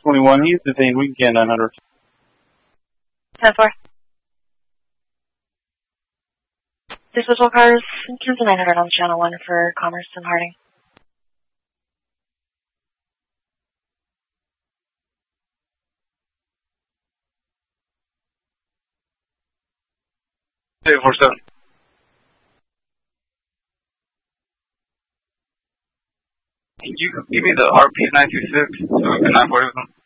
21, he's detained. We can 900. 10-4. This was all cars, cancel 900 on channel 1 for Commerce and Harding. Hey, 47. Can you give me the RP 926 so we can 940 with them?